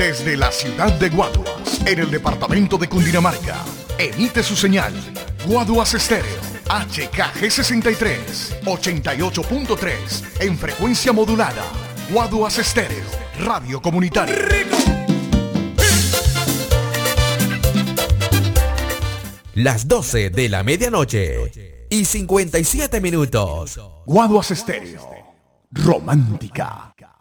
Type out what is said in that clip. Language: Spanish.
Desde la ciudad de Guaduas, en el departamento de Cundinamarca, emite su señal Guaduas Estéreo, HKG63, 88.3, en frecuencia modulada. Guaduas Estéreo, radio comunitaria. Las 12 de la medianoche y 57 minutos. Guaduas Estéreo, romántica.